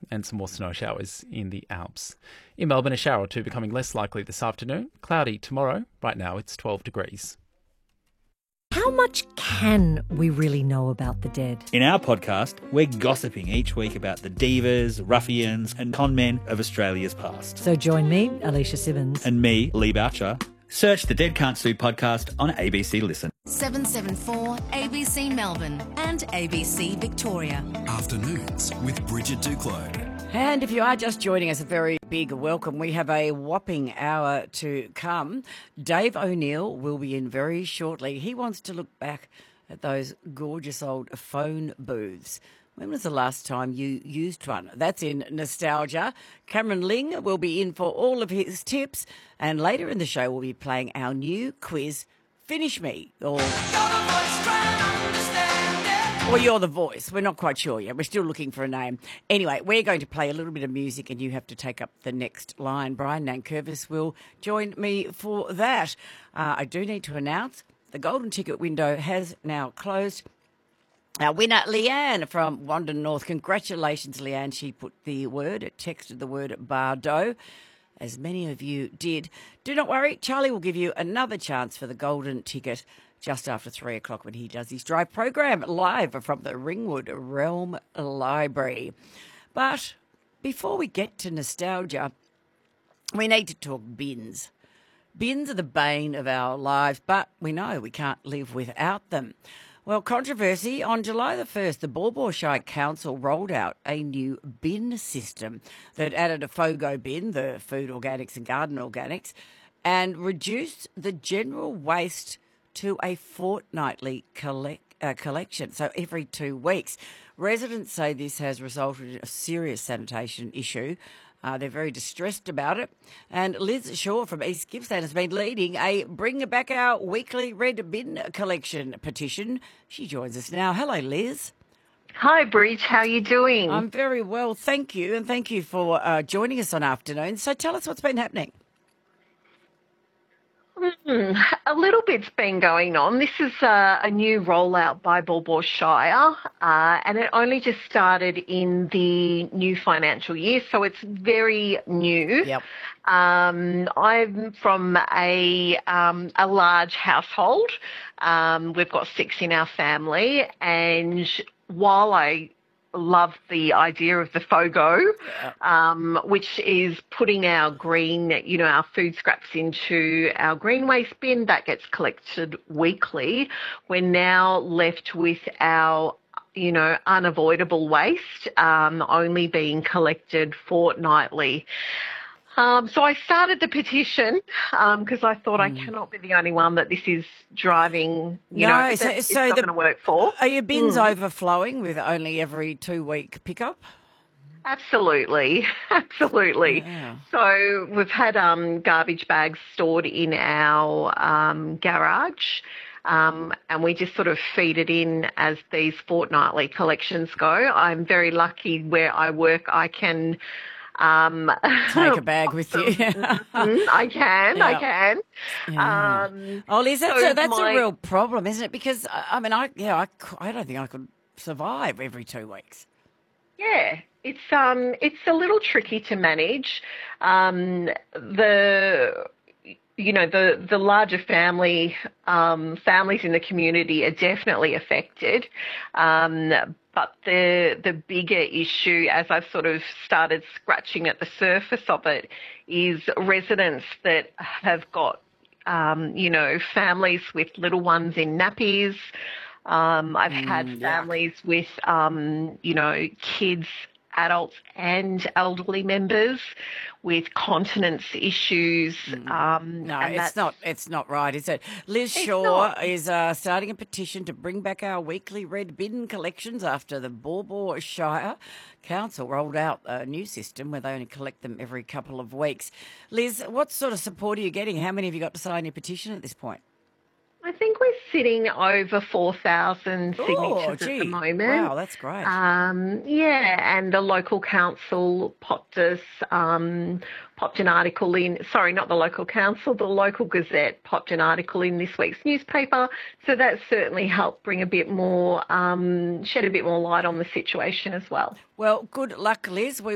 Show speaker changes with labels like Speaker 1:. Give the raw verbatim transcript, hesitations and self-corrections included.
Speaker 1: and some more snow showers in the Alps. In Melbourne, a shower or two becoming less likely this afternoon. Cloudy tomorrow. Right now, it's twelve degrees.
Speaker 2: How much can we really know about the dead?
Speaker 3: In our podcast, we're gossiping each week about the divas, ruffians and con men of Australia's past.
Speaker 2: So join me, Alicia Simmons.
Speaker 3: And me, Lee Boucher. Search the Dead Can't Sue podcast on A B C Listen.
Speaker 4: seven seven four A B C Melbourne and A B C Victoria.
Speaker 5: Afternoons with Bridget Duclos.
Speaker 6: And if you are just joining us, a very big welcome. We have a whopping hour to come. Dave O'Neill will be in very shortly. He wants to look back at those gorgeous old phone booths. When was the last time you used one? That's in nostalgia. Cameron Ling will be in for all of his tips. And later in the show, we'll be playing our new quiz, Finish Me. Or... Or You're the Voice. We're not quite sure yet. We're still looking for a name. Anyway, we're going to play a little bit of music and you have to take up the next line. Brian Nankervis will join me for that. Uh, I do need to announce the golden ticket window has now closed. Our winner, Leanne from Wandon North. Congratulations, Leanne. She put the word, texted the word Bardo, as many of you did. Do not worry. Charlie will give you another chance for the golden ticket just after three o'clock when he does his drive program live from the Ringwood Realm Library. But before we get to nostalgia, we need to talk bins. Bins are the bane of our lives, but we know we can't live without them. Well, controversy. On July the first, the Baw Baw Shire Council rolled out a new bin system that added a FOGO bin, the food organics and garden organics, and reduced the general waste to a fortnightly collect, uh, collection, so every two weeks. Residents say this has resulted in a serious sanitation issue. Uh, they're very distressed about it. And Liz Shaw from East Gippsland has been leading a Bring Back Our Weekly Red Bin Collection petition. She joins us now. Hello, Liz.
Speaker 7: Hi, Bridge. How are you doing?
Speaker 6: I'm very well, thank you. And thank you for uh, joining us on Afternoon. So tell us what's been happening.
Speaker 7: Mm, a little bit's been going on. This is uh, a new rollout by Baw Baw Shire, uh, and it only just started in the new financial year, so it's very new.
Speaker 6: Yep.
Speaker 7: Um, I'm from a um, a large household. Um, we've got six in our family, and while I love the idea of the FOGO, um, which is putting our green, you know, our food scraps into our green waste bin that gets collected weekly. We're now left with our, you know, unavoidable waste um, only being collected fortnightly. Um, so I started the petition because um, I thought mm. I cannot be the only one that this is driving, you
Speaker 6: no,
Speaker 7: know,
Speaker 6: so,
Speaker 7: it's
Speaker 6: so
Speaker 7: not
Speaker 6: the,
Speaker 7: going to work for.
Speaker 6: Are your bins
Speaker 7: mm.
Speaker 6: overflowing with only every two-week pickup?
Speaker 7: Absolutely, absolutely. Yeah. So we've had um, garbage bags stored in our um, garage. Um, and we just sort of feed it in as these fortnightly collections go. I'm very lucky where I work. I can Um,
Speaker 6: take a bag with you.
Speaker 7: I can,
Speaker 6: yeah.
Speaker 7: I can.
Speaker 6: Yeah.
Speaker 7: Um,
Speaker 6: oh, Liz, that's,
Speaker 7: so
Speaker 6: a, that's
Speaker 7: my...
Speaker 6: a real problem, isn't it? Because, I mean, I yeah, I, I don't think I could survive every two weeks.
Speaker 7: Yeah, it's um, it's a little tricky to manage. Um, the you know the the larger family um, families in the community are definitely affected. Um, But the the bigger issue, as I've sort of started scratching at the surface of it, is residents that have got, um, you know, families with little ones in nappies. Um, I've mm, had families yeah. with, um, you know, kids, adults and elderly members with continence issues.
Speaker 6: Mm.
Speaker 7: Um,
Speaker 6: no,
Speaker 7: and
Speaker 6: it's not. It's not right, is it? Liz
Speaker 7: it's
Speaker 6: Shaw
Speaker 7: not.
Speaker 6: is uh, starting a petition to bring back our weekly red bin collections after the Baw Baw Shire Council rolled out a new system where they only collect them every couple of weeks. Liz, what sort of support are you getting? How many have you got to sign your petition at this point?
Speaker 7: I think we're sitting over four thousand signatures
Speaker 6: oh,
Speaker 7: at
Speaker 6: gee.
Speaker 7: the moment.
Speaker 6: Wow, that's great.
Speaker 7: Um, yeah, and the local council popped us, um, popped an article in, sorry, not the local council, the local Gazette popped an article in this week's newspaper. So that certainly helped bring a bit more, um, shed a bit more light on the situation as well.
Speaker 6: Well, good luck, Liz. We